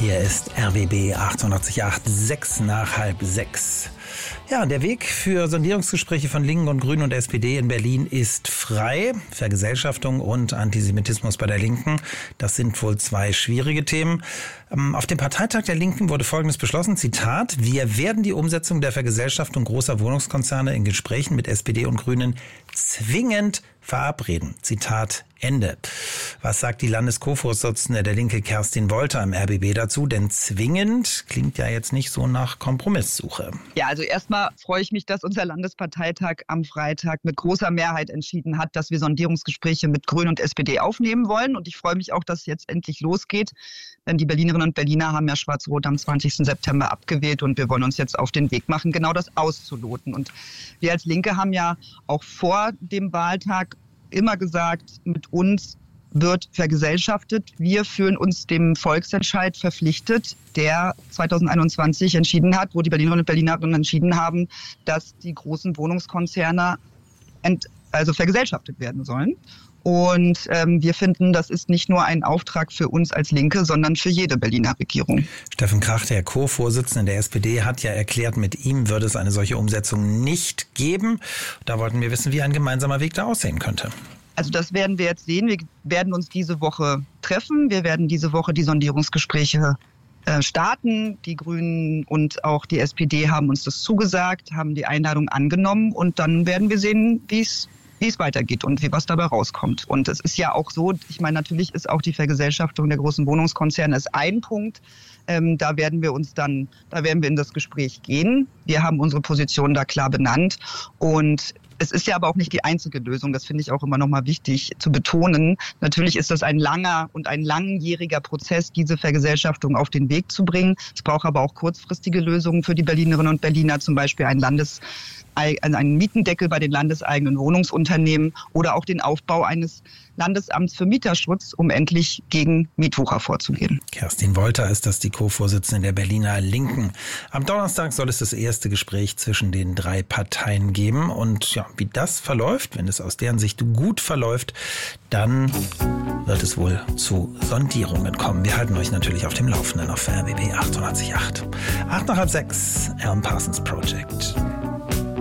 Hier ist RBB 88.8, 6 nach halb 6. Ja, der Weg für Sondierungsgespräche von Linken und Grünen und SPD in Berlin ist frei. Vergesellschaftung und Antisemitismus bei der Linken, das sind wohl zwei schwierige Themen. Auf dem Parteitag der Linken wurde Folgendes beschlossen, Zitat: Wir werden die Umsetzung der Vergesellschaftung großer Wohnungskonzerne in Gesprächen mit SPD und Grünen zwingend verabreden. Zitat Ende. Was sagt die Landes-Co-Vorsitzende der Linke Kerstin Wolter im RBB dazu? Denn zwingend klingt ja jetzt nicht so nach Kompromisssuche. Ja, also erstmal freue ich mich, dass unser Landesparteitag am Freitag mit großer Mehrheit entschieden hat, dass wir Sondierungsgespräche mit Grünen und SPD aufnehmen wollen. Und ich freue mich auch, dass es jetzt endlich losgeht. Denn die Berlinerinnen und Berliner haben ja Schwarz-Rot am 20. September abgewählt und wir wollen uns jetzt auf den Weg machen, genau das auszuloten. Und wir als Linke haben ja auch vor dem Wahltag immer gesagt, mit uns wird vergesellschaftet. Wir fühlen uns dem Volksentscheid verpflichtet, der 2021 entschieden hat, wo die Berlinerinnen und Berliner entschieden haben, dass die großen Wohnungskonzerne vergesellschaftet werden sollen. Und wir finden, das ist nicht nur ein Auftrag für uns als Linke, sondern für jede Berliner Regierung. Steffen Krach, der Co-Vorsitzende der SPD, hat ja erklärt, mit ihm würde es eine solche Umsetzung nicht geben. Da wollten wir wissen, wie ein gemeinsamer Weg da aussehen könnte. Also das werden wir jetzt sehen. Wir werden uns diese Woche treffen. Wir werden diese Woche die Sondierungsgespräche starten. Die Grünen und auch die SPD haben uns das zugesagt, haben die Einladung angenommen. Und dann werden wir sehen, wie es weitergeht und was dabei rauskommt. Und es ist ja auch so, ich meine, natürlich ist auch die Vergesellschaftung der großen Wohnungskonzerne ist ein Punkt. Da werden wir in das Gespräch gehen. Wir haben unsere Position da klar benannt. Und es ist ja aber auch nicht die einzige Lösung. Das finde ich auch immer noch mal wichtig zu betonen. Natürlich ist das ein langer und ein langjähriger Prozess, diese Vergesellschaftung auf den Weg zu bringen. Es braucht aber auch kurzfristige Lösungen für die Berlinerinnen und Berliner, zum Beispiel einen Mietendeckel bei den landeseigenen Wohnungsunternehmen oder auch den Aufbau eines Landesamts für Mieterschutz, um endlich gegen Mietwucher vorzugehen. Kerstin Wolter ist das, die Co-Vorsitzende der Berliner Linken. Am Donnerstag soll es das erste Gespräch zwischen den drei Parteien geben. Und ja, wie das verläuft, wenn es aus deren Sicht gut verläuft, dann wird es wohl zu Sondierungen kommen. Wir halten euch natürlich auf dem Laufenden auf RBB 88.8. 8 nach halb 6, Alan Parsons Project.